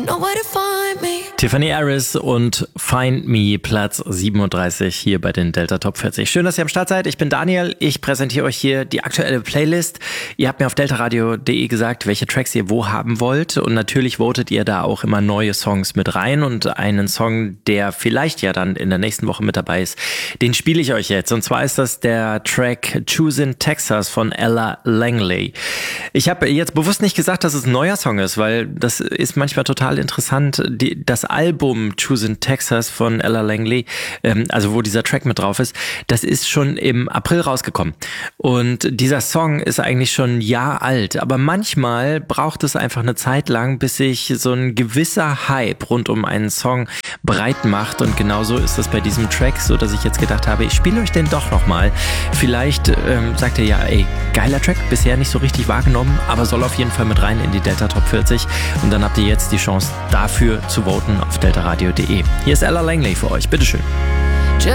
Nowhere to find me. Tiffany Harris und Find Me, Platz 37 hier bei den Delta Top 40. Schön, dass ihr am Start seid. Ich bin Daniel. Ich präsentiere euch hier die aktuelle Playlist. Ihr habt mir auf deltaradio.de gesagt, welche Tracks ihr wo haben wollt. Und natürlich votet ihr da auch immer neue Songs mit rein. Und einen Song, der vielleicht ja dann in der nächsten Woche mit dabei ist, den spiele ich euch jetzt. Und zwar ist das der Track Choosin' Texas von Ella Langley. Ich habe jetzt bewusst nicht gesagt, dass es ein neuer Song ist, weil das ist manchmal total interessant. Das Album Choosin' Texas von Ella Langley, also wo dieser Track mit drauf ist, das ist schon im April rausgekommen. Und dieser Song ist eigentlich schon ein Jahr alt. Aber manchmal braucht es einfach eine Zeit lang, bis sich so ein gewisser Hype rund um einen Song breit macht. Und genauso ist das bei diesem Track, so dass ich jetzt gedacht habe, ich spiele euch den doch nochmal. Vielleicht sagt ihr ja, ey, geiler Track, bisher nicht so richtig wahrgenommen, aber soll auf jeden Fall mit rein in die Delta Top 40. Und dann habt ihr jetzt die Chance dafür zu voten auf deltaradio.de. Hier ist Ella Langley für euch. Bitteschön.